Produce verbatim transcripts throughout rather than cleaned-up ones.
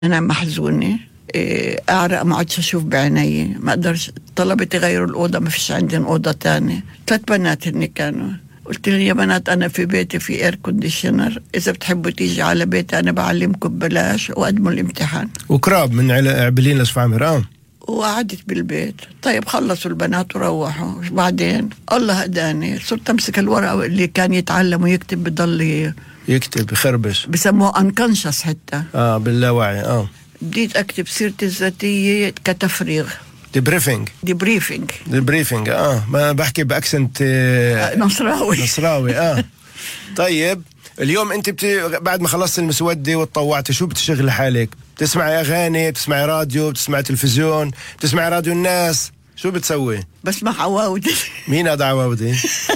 أنا محزونة، أعرق ما عدش أشوف بعيني، ما أقدرش. طلبت يغيروا الأوضة، ما فيش عندهم أوضة تانية. ثلاث بنات هني كانوا. قلت لهم يا بنات أنا في بيتي في إير كونديشنر، إذا بتحبوا تيجي على بيتي أنا بعلمكم ببلاش وقدموا الامتحان. وكراب من عبلين لشفعمر. آه وقعدت بالبيت. طيب خلصوا البنات وروحوا. بعدين الله هداني، صرت أمسك الورقة اللي كان يتعلم ويكتب، بضل يكتب يخربش، بسموه unconscious حتى. آه باللاوعي. آه بديت أكتب سيرتي الذاتية كتفريغ، ديبريفنج ديبريفنج ديبريفنج اه ما بحكي باكسنت آه نصراوي نصراوي. اه طيب اليوم انت بت... بعد ما خلصت المسودة وتطوعت شو بتشغل حالك؟ بتسمعي اغاني، بتسمعي راديو، بتسمعي تلفزيون، بتسمعي راديو الناس، شو بتسوي؟ بسمع عواودي. مين هذا عواودي؟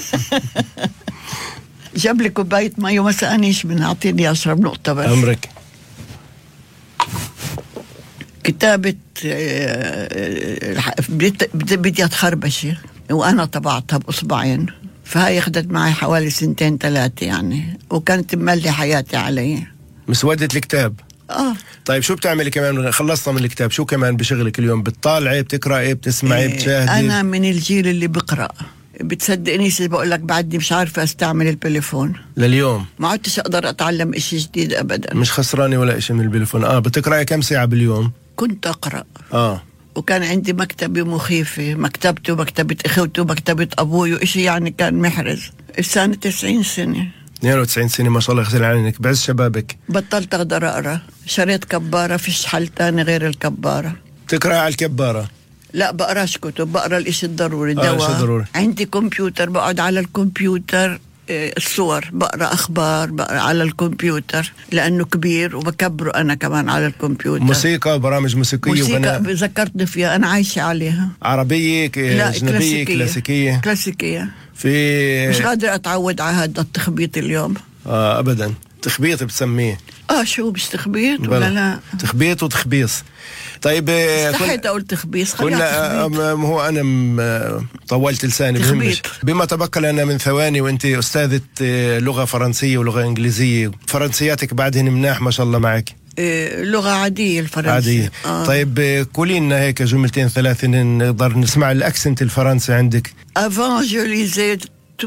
جاب لي كوباية مي وما سأنيش من أعطيني أشرب نقطة بس. عمرك كتابة بدي أتخربش وأنا طبعتها بأصبعين، فهاي أخذت معي حوالي سنتين ثلاثة يعني، وكانت مملي حياتي علي. مسودة الكتاب. آه طيب شو بتعملي كمان خلصنا من الكتاب؟ شو كمان بشغلك اليوم؟ بتطالعي، بتقرأي، بتسمعي، إيه بتشاهدي؟ أنا من الجيل اللي بقرأ. بتصدقني بقول لك بعدني مش عارفة استعمل البليفون لليوم، ما عدتش أقدر أتعلم إشي جديد أبدا. مش خسراني ولا إشي من البليفون. آه بتقرأي كم ساعة باليوم؟ كنت أقرأ. آه وكان عندي مكتبة مخيفة، مكتبتي ومكتبة أخوتي ومكتبة أبوي وإشي يعني كان محرز. السنة تسعين سنة، اثنين وتسعين سنة ما شاء الله، يغسل عنك بعز شبابك. بطلت أقدر أقرأ، شريت كبارة، فيش حل تاني غير الكبارة. تقرأ على الكبارة؟ لا بقراش كتب، بقرا الإشي الضروري. دواء. آه عندي كمبيوتر، بقعد على الكمبيوتر الصور، بقرا أخبار، بقرا على الكمبيوتر لأنه كبير وبكبره أنا كمان على الكمبيوتر. موسيقى، برامج موسيقية. موسيقى ذكرتني فيها، أنا عايشة عليها. عربية، أجنبية، كلاسيكية؟ كلاسيكية, كلاسيكية. في مش قادر أتعود على هذا التخبيط اليوم. آه أبدا. تخبيط بتسميه؟ آه شو مش تخبيط ولا لا؟ تخبيط وتخبيص. طيب استحيت أقول تخبيص، خليها تخبيط. هو أنا طولت لساني بهمش. بما تبقى لنا من ثواني وأنت أستاذة لغة فرنسية ولغة إنجليزية، فرنسياتك بعدهن مناح ما شاء الله معك. إيه لغة عادية الفرنسية. عادية. آه. طيب قولي لنا هيك جملتين ثلاثة نقدر نسمع الأكسنت الفرنسي عندك. Avant je lisais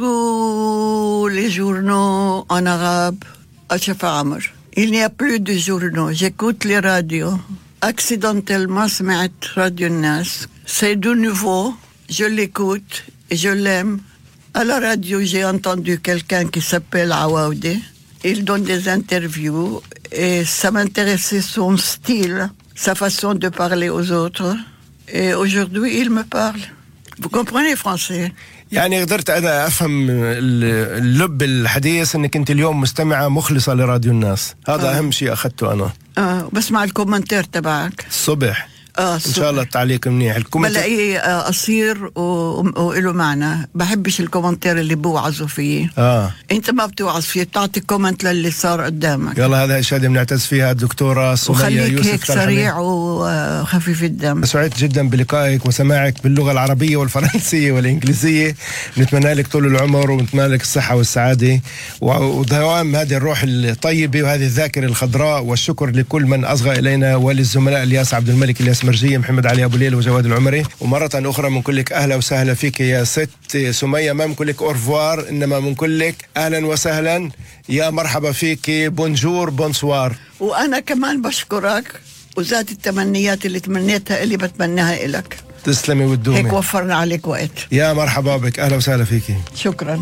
tous les journaux en arabe à Chafamar. Il n'y a plus de journaux, j'écoute les radios. Accidentellement سمعت راديو الناس. C'est de nouveau, je l'écoute et je l'aime. À la radio, j'ai entendu quelqu'un qui s'appelle Awaoudi. Il donne des interviews et ça m'intéressait son style, sa façon de parler aux autres. Et aujourd'hui, il me parle. Vous comprenez français? يعني قدرت أنا أفهم اللب الحديث أنك أنت اليوم مستمعة مخلصة لراديو الناس. هذا آه. أهم شيء أخذته أنا. آه بسمع الكومنتير تبعك الصبح. آه إن شاء الله التعليق منيح. بلاقيه آه قصير وإله معنى. بحبش الكومنتير اللي بوعظوا فيه. آه. أنت ما بتوعظ فيه، بتعطي كومنت للي صار قدامك. يلا هذا شهادة بنعتز فيها الدكتورة سمية يوسف. وخليك هيك سريع وخفيف الدم. سعدت جدا بلقائك وسماعك باللغة العربية والفرنسية والإنجليزية. نتمنى لك طول العمر ونتمنى لك الصحة والسعادة ودوام هذه الروح الطيبة وهذه الذاكرة الخضراء. والشكر لكل من أصغى إلينا وللزملاء الياس عبد الملك، الياس مرجية، محمد علي أبو ليل، وجواد العمري. ومرة أخرى من كلك أهلا وسهلا فيك يا ست سمية. ما من كلك أورفوار، إنما من كلك أهلا وسهلا، يا مرحبا فيك، بونجور بونسوار. وأنا كمان بشكرك وذات التمنيات اللي تمنيتها اللي بتمناها إلك. تسلمي والدومي، هيك وفرنا عليك وقت. يا مرحبا بك، أهلا وسهلا فيك. شكرا.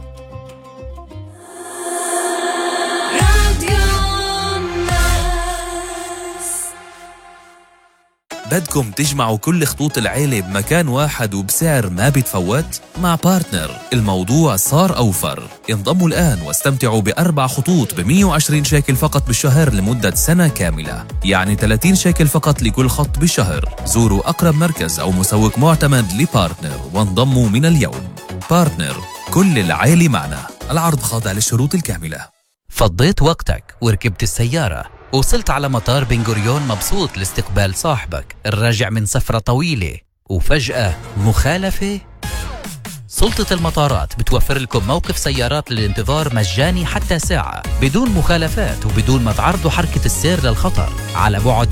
بدكم تجمعوا كل خطوط العيلة بمكان واحد وبسعر ما بيتفوت؟ مع بارتنر الموضوع صار أوفر. انضموا الآن واستمتعوا بأربع خطوط بمية وعشرين شيكل فقط بالشهر لمدة سنة كاملة، يعني ثلاثين شيكل فقط لكل خط بالشهر. زوروا أقرب مركز أو مسوق معتمد لبارتنر وانضموا من اليوم. بارتنر، كل العيلة معنا. العرض خاضع للشروط الكاملة. فضيت وقتك وركبت السيارة، وصلت على مطار بن غوريون مبسوط لاستقبال صاحبك الراجع من سفرة طويلة، وفجأة مخالفة؟ سلطة المطارات بتوفر لكم موقف سيارات للانتظار مجاني حتى ساعة بدون مخالفات وبدون ما تعرضوا حركة السير للخطر على بعد